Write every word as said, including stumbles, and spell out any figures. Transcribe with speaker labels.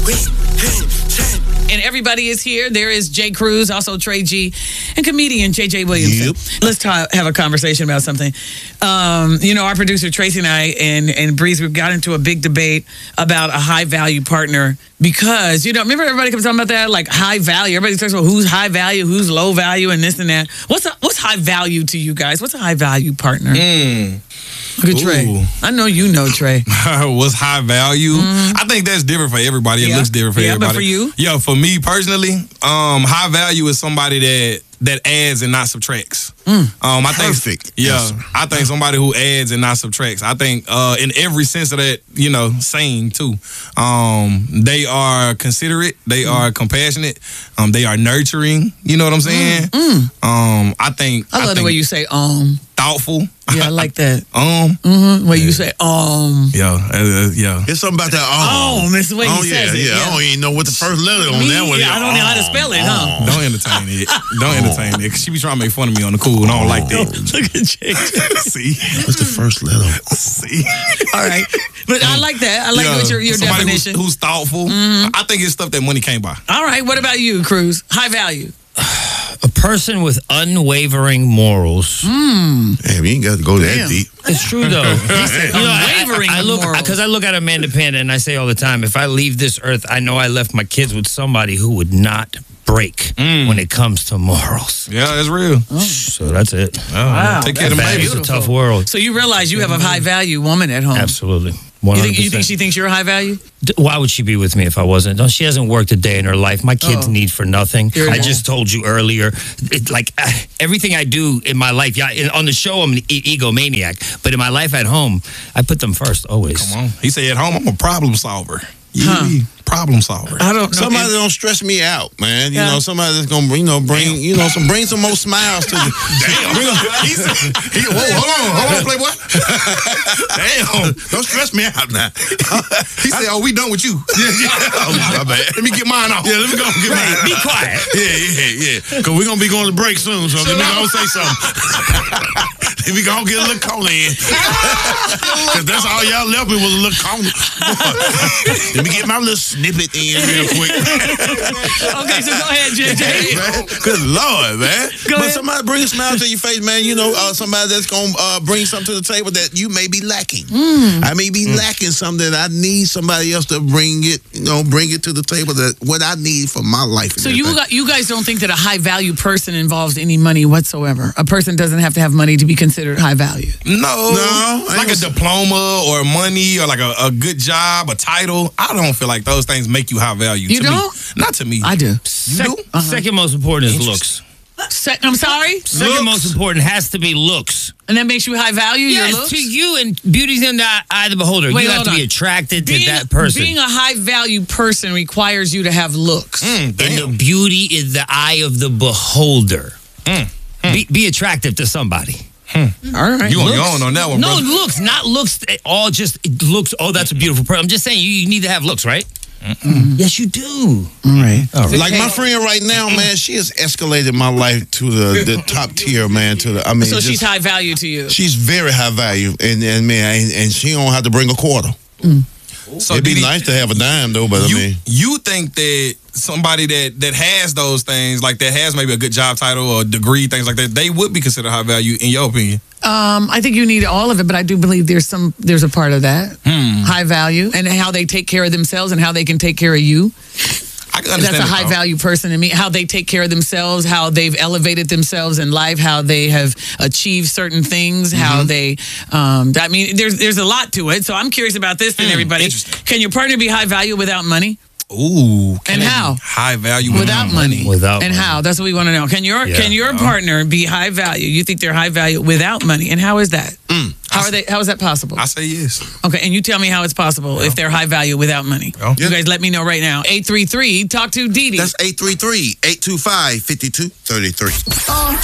Speaker 1: And everybody is here. There is Jay Cruz, also Trey G, and comedian J J Williamson. Yep. Let's ta- have a conversation about something. Um, you know, our producer Tracy and I and, and Breeze, we got into a big debate about a high value partner because, you know, remember everybody kept talking about that? Like high value. Everybody talks about who's high value, who's low value, and this and that. What's a, what's high value to you guys? What's a high value partner?
Speaker 2: Mm.
Speaker 1: Look at Trey.
Speaker 2: Ooh.
Speaker 1: I know you know, Trey.
Speaker 2: What's high value? Mm-hmm. I think that's different for everybody. It yeah. looks different for
Speaker 1: yeah,
Speaker 2: everybody.
Speaker 1: But for you?
Speaker 2: Yeah, for me personally, um, high value is somebody that that adds and not subtracts.
Speaker 1: Mm.
Speaker 2: Um, I
Speaker 3: Perfect.
Speaker 2: think, yeah, yes. I think somebody who adds and not subtracts. I think uh, in every sense of that, you know, saying too. Um, they are considerate. They mm. are compassionate. Um, they are nurturing. You know what I'm saying?
Speaker 1: Mm.
Speaker 2: Um, I think.
Speaker 1: I love
Speaker 2: I think
Speaker 1: the way you say um.
Speaker 2: Thoughtful.
Speaker 1: Yeah, I like that.
Speaker 2: um.
Speaker 1: Mm-hmm. Way yeah. you say um.
Speaker 2: Yeah, uh, yeah.
Speaker 3: There's something about that um.
Speaker 1: Um, it's the way
Speaker 3: oh,
Speaker 1: he
Speaker 3: yeah,
Speaker 1: says it.
Speaker 3: Yeah, yeah. I don't even know what the first letter on
Speaker 1: Me,
Speaker 3: that one is.
Speaker 1: Yeah, I don't know how to spell it, huh?
Speaker 2: Don't entertain it. Don't entertain it. Cause she be trying to make fun of me on the cool, and I don't like that.
Speaker 1: Look at Jay.
Speaker 2: See?
Speaker 3: What's the first letter?
Speaker 2: See?
Speaker 1: All right. But I like that. I like
Speaker 2: yeah,
Speaker 1: what your, your
Speaker 2: somebody
Speaker 1: definition.
Speaker 2: Who's, who's thoughtful.
Speaker 1: Mm-hmm.
Speaker 2: I think it's stuff that money can't buy.
Speaker 1: All right. What about you, Cruz? High value.
Speaker 4: A person with unwavering morals.
Speaker 1: Mm.
Speaker 3: Damn, you ain't got to go that deep.
Speaker 4: It's true, though. you know,
Speaker 1: unwavering
Speaker 4: I, I look
Speaker 1: morals.
Speaker 4: Because I look at Amanda Panda and I say all the time, if I leave this earth, I know I left my kids with somebody who would not break
Speaker 2: mm.
Speaker 4: when it comes to morals.
Speaker 2: Yeah, that's real.
Speaker 4: Oh. So that's it.
Speaker 2: Oh, wow. Take care of the baby.
Speaker 4: It's a tough world.
Speaker 1: So you realize you have a high value woman at home.
Speaker 4: Absolutely.
Speaker 1: You think, you think she thinks you're high value?
Speaker 4: Why would she be with me if I wasn't? No, she hasn't worked a day in her life. My kids oh. need for nothing. You're I just told you earlier, it, like uh, everything I do in my life, yeah, in, on the show I'm an e- egomaniac, but in my life at home, I put them first always.
Speaker 2: Come on. He said at home, I'm a problem solver.
Speaker 1: Huh.
Speaker 2: Yeah. Problem solver.
Speaker 1: I don't know.
Speaker 3: Somebody don't stress me out, man. You yeah. know, somebody that's gonna, you know, bring, Damn. you know, some bring some more smiles to the.
Speaker 2: Damn. Bring a, he said, he, whoa, hold on, hold on, Playboy. Damn, don't stress me out now. He said, "Oh, we done with you." Yeah, yeah. Oh, my bad. Let me get mine off. Yeah, let me go get mine.
Speaker 4: Be quiet.
Speaker 3: Yeah, yeah, yeah. Because we're gonna be going to break soon, so let me go say something. Let me go get a little corner in. Because that's all y'all left me was a little corner. Let me get my little snippet in real quick.
Speaker 1: Okay, so go ahead, J J.
Speaker 3: Hey, man. Good Lord, man.
Speaker 1: Go
Speaker 3: but
Speaker 1: ahead.
Speaker 3: somebody bring a smile to your face, man. You know, uh, somebody that's going to uh, bring something to the table that you may be lacking.
Speaker 1: Mm.
Speaker 3: I may be mm. lacking something that I need somebody else to bring it, you know, bring it to the table that what I need for my life.
Speaker 1: So you got, you guys don't think that a high value person involves any money whatsoever? A person doesn't have to have money to be considered high value?
Speaker 2: No.
Speaker 3: No.
Speaker 2: Like a diploma or money or like a, a good job, a title. I don't feel like those things make you high value.
Speaker 1: You
Speaker 2: to
Speaker 1: don't?
Speaker 2: Me. Not to me.
Speaker 1: I do.
Speaker 2: You
Speaker 4: Sec-
Speaker 2: do?
Speaker 4: Uh-huh. Second most important is looks.
Speaker 1: Se- I'm sorry?
Speaker 4: Second
Speaker 1: looks?
Speaker 4: most important has to be looks.
Speaker 1: And that makes you high value,
Speaker 4: yes,
Speaker 1: your looks?
Speaker 4: to you, and beauty's in the eye of the beholder.
Speaker 1: Wait,
Speaker 4: you have to
Speaker 1: on.
Speaker 4: be attracted
Speaker 1: being,
Speaker 4: to that person.
Speaker 1: Being a high value person requires you to have looks.
Speaker 2: Mm,
Speaker 4: and the beauty is the eye of the beholder.
Speaker 2: Mm, mm.
Speaker 4: Be, be attractive to somebody.
Speaker 2: Hmm.
Speaker 1: All right.
Speaker 2: You on your own on that one,
Speaker 4: No,
Speaker 2: brother.
Speaker 4: looks, not looks. All just looks. Oh, that's a beautiful person. I'm just saying you, you need to have looks, right? Mm-mm. Yes, you do.
Speaker 1: All right.
Speaker 3: All right. Like my friend right now, man, she has escalated my life to the, the top tier, man. To the, I mean,
Speaker 1: so
Speaker 3: just,
Speaker 1: she's high value to you.
Speaker 3: She's very high value, and and man, and, and she don't have to bring a quarter.
Speaker 1: Mm.
Speaker 2: So
Speaker 3: it'd be
Speaker 2: Didi,
Speaker 3: nice to have a dime, though. But
Speaker 2: you,
Speaker 3: I mean,
Speaker 2: you think that somebody that that has those things, like that has maybe a good job title or degree, things like that, they would be considered high value in your opinion?
Speaker 1: Um, I think you need all of it, but I do believe there's some there's a part of that
Speaker 2: hmm.
Speaker 1: high value and how they take care of themselves and how they can take care of you.
Speaker 2: I can understand
Speaker 1: That's a
Speaker 2: it,
Speaker 1: high
Speaker 2: though.
Speaker 1: value person to me. How they take care of themselves, how they've elevated themselves in life, how they have achieved certain things, mm-hmm. how they. Um, I mean, there's there's a lot to it. So I'm curious about this. Then mm, everybody, can your partner be high value without money?
Speaker 2: Ooh,
Speaker 1: and how
Speaker 2: high value
Speaker 1: without money?
Speaker 4: money. Without
Speaker 1: and
Speaker 4: money.
Speaker 1: how? That's what we want to know. Can your yeah. can your oh. partner be high value? You think they're high value without money? And how is that?
Speaker 2: Mm.
Speaker 1: How are they? How is that possible?
Speaker 2: I say yes.
Speaker 1: Okay, and you tell me how it's possible yeah. if they're high value without money.
Speaker 2: Yeah.
Speaker 1: You guys let me know right now. eight three three, talk to Didi.
Speaker 3: That's eight three three, eight two five, five two three three.
Speaker 5: Uh.